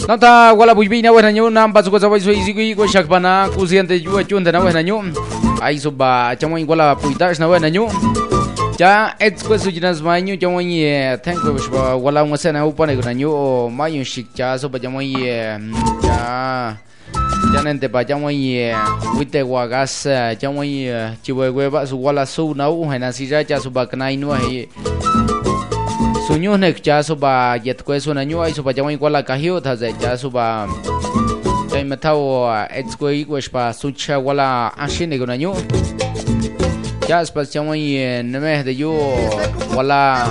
Nata wala buibina wena nyu nam basu ko sabai so isi ko shakbana kusiante ju chun na wena nyu ai so ba chamoi wala puitash na wena nyu ja ets ko sujinas manyu chamoi thank you ba wala ngosena upane ko nyu mayu shik cha so ba chamoi ja janente ba chamoi wite wagas chamoi chiwe ba su wala su na u hena si ja cha so ba kanai no he sunyo nek cha so ba yet ko so na nyu ai so ba chamoi wala kahio tha za cha so ba kai matao ets ko i ko ba sucha wala ashine ko na nyu ya spas chamoi neme de yo wala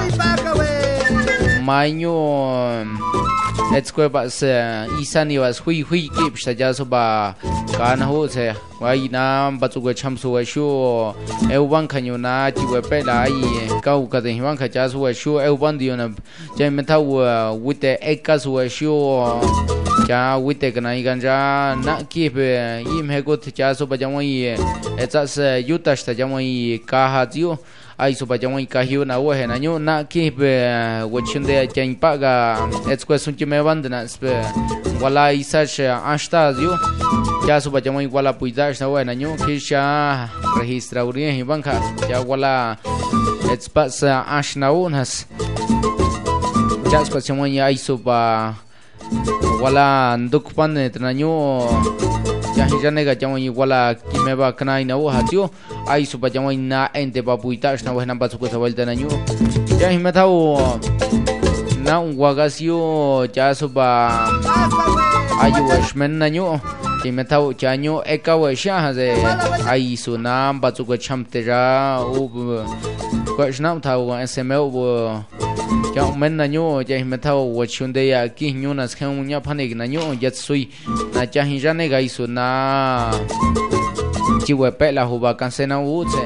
maño ets ko ba se isani was hui kip sta ja so ba kan ho se wai na ba chu ko cham so wa shu e wan khanyo na chi we pe la ai kau ka de wan kha cha so wa shu e wan dio na ja me ta with the ekas wa shu cha with the kana i ganja na ki pe im he ko cha so ba jamoi etsa se yuta sta jamoi ka ha dio ai so ba jamoi ka hiu na wa he na nyu na ki pe wo chun de chen pa ga ets ko sun chi me wan na spe wala isa sha ashta dio ya so ba jamoi wala puida na wa na nyu ki sha registra uri hi banka ya wala ets pa sa ashna unas ya so jamoi ai so ba wala nduk pan na nyu ya hijane ga jamoi wala kimeba kanai na wa hatio ai so ba jamoi na ente ba puita na wa na ba su ko vuelta na nyu ya himetao na wagasio ya so ba ayu shmen na nyu himetao chanyo eka wa sha ze ai so na ba su ko chamte ja u ko shnam ta wa sml wo ya men na nyu ya himetao wo chunde ya ki nyu na skhan nya phane na nyu yat sui na cha hijane ga iso na chi we pe la huba cansena u se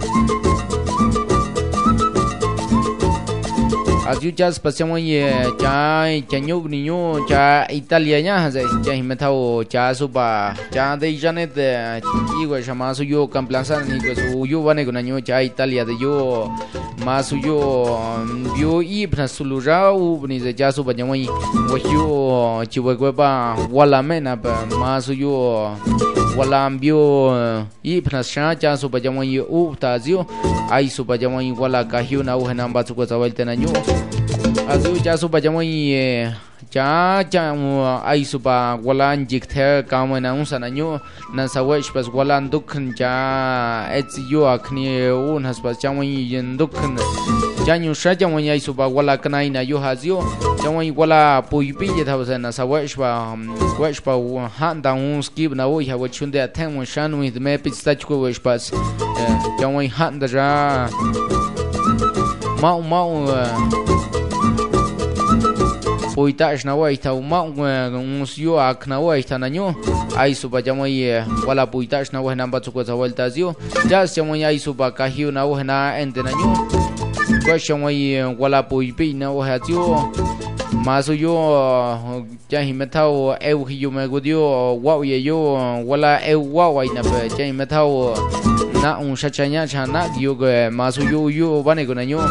azu jas pasamo ye cha nyu ni nyu cha italia nya ze cha himetao cha suba cha de jane de igo chama su yo camplanza ni go su yo bane go na nyu cha italia de yo masu yo bio i pra suluja u ni ze cha suba nyamoi wo yo chi we go ba wala mena ba masu yo wala bio i pra sha cha suba nyamoi u ta zio ai suba nyamoi wala ka hiu na u hena ba su ko zawalta na nyu azu cha suba jamoi cha ai suba wala njik the kam na un sana nyu na sawesh pas wala dukhan cha ets yo akhni un has pas jamoi yin dukhan janyu sha jamoi ai suba wala kanai na yo hazio jamoi wala puipi je tha na sawesh ba wesh ba han da un skib na wo ya wo chunde athen un shan with me pistach ko wesh pas jamoi han da ja mau poitash na wa ita uma un sio ak na wa ita na nyu ai suba jamoi wala poitash na wa na ba ko za vuelta zio jas jamoi ai suba ka hiu na wa na ente na nyu ko jamoi wala poipi na wa zio masu yo ja himetao eu hiu me godio wa ye yo wala eu wa ina pe ja himetao na un shachanya chana dio go masu yo bane go na nyu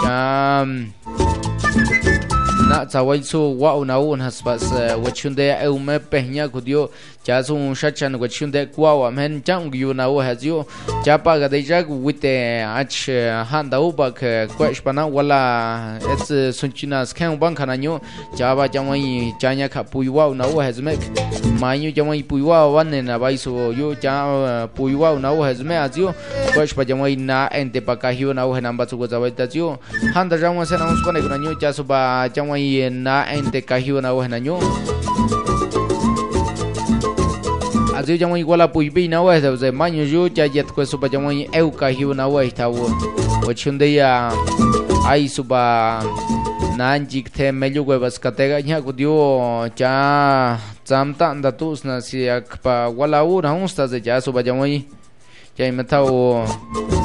na zawai so wa una un haspas wachunde eu me pehnya godio cha so shachan wachunde kwa wa men chang yu na wa hazio cha pa ga dai jag with ach handa ubak kwash pana wala ets sunchina skan ban kana nyu cha ba jamai chanya kha pui wa na wa hazmek manyu jamai pui wa wan na bai so yo cha pui wa na wa hazme azio kwash pa jamai na ente pa ka hiu na wa namba so go zawai ta zio handa jamai se na uns pane kuna nyu cha so ba jamai na ente ka hiu na wa na nyu azu jamoi wala puipi na wa ze manyu ju cha yet ko suba jamoi eu ka hiu na wa ta wo chunde ya ai suba nan jik the melu go bas katega nya ko dio cha chamta nda tus na si ak pa wala u na unsta ze ja suba jamoi cha imetao